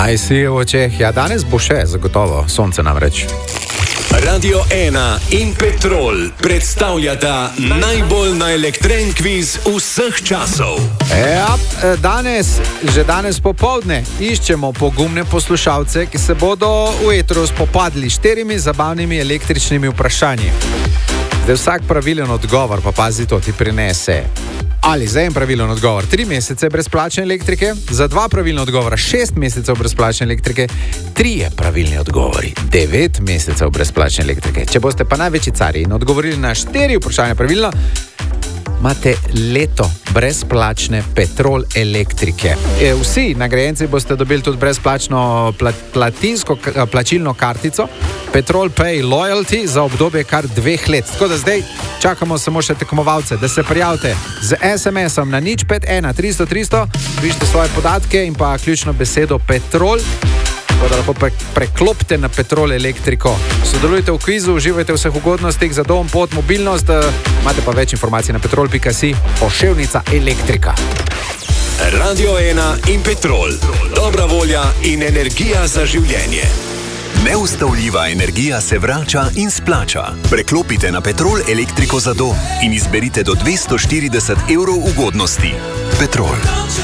Naj si v očeh, ja danes bo še zagotovo, sonce namreč. Radio 1 in Petrol predstavljata najbolj naelektren kviz vseh časov. Ja, že danes popoldne iščemo pogumne poslušalce, ki se bodo v etru spopadli 4 zabavnimi električnimi vprašanji. Zdaj vsak pravilen odgovor, pa pazi to, ti prinese ali za en pravilen odgovor 3 mesece brezplačne elektrike, za 2 pravilne odgovora 6 mesecev brezplačne elektrike, 3 pravilni odgovori 9 mesecev brezplačne elektrike. Če boste pa največji cari in odgovorili na 4 vprašanja pravilno, imate leto brezplačne Petrol elektrike. Vsi nagrajenci boste dobili tudi brezplačno plačilno kartico Petrol Pay Loyalty za obdobje kar 2 let. Tako da zdaj čakamo samo še tekmovalce, da se prijavite z SMS-om na 051 300 300, pišite svoje podatke in pa ključno besedo Petrol, da lahko preklopite na Petrol elektriko. Sodelujte v kvizu, uživajte v vseh ugodnostih za dom, pot, mobilnost. Imate pa več informacij na petrol.si, poševnica elektrika. Radio 1 in Petrol. Dobra volja in energija za življenje. Neustavljiva energija se vrača in splača. Preklopite na Petrol elektriko za dom in izberite do 240 evrov ugodnosti. Petrol.